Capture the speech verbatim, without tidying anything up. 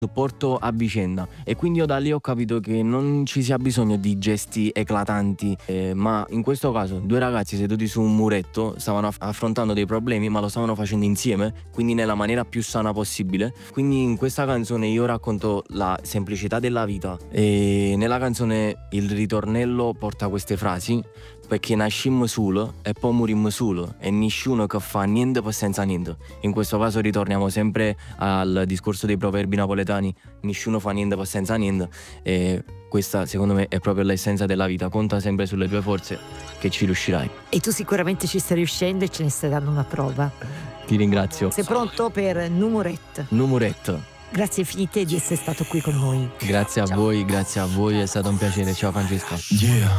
porto a vicenda, e quindi io da lì ho capito che non ci sia bisogno di gesti eclatanti, eh, ma in questo caso due ragazzi seduti su un muretto stavano aff- affrontando dei problemi, ma lo stavano facendo insieme, quindi nella maniera più sana possibile. Quindi in questa canzone io racconto la semplicità della vita, e nella canzone il ritornello porta queste frasi: perché nascimmo solo e poi morimmo solo, e nessuno che fa niente per senza niente. In questo caso ritorniamo sempre al discorso dei proverbi napoletani: nessuno fa niente per senza niente, e questa secondo me è proprio l'essenza della vita. Conta sempre sulle tue forze, che ci riuscirai. E tu sicuramente ci stai riuscendo e ce ne stai dando una prova. Ti ringrazio. Sei pronto per Numoret? Numoret. Grazie infinite di essere stato qui con noi. Grazie a Ciao. voi, grazie a voi, è stato un piacere. Ciao Francesca. Yeah.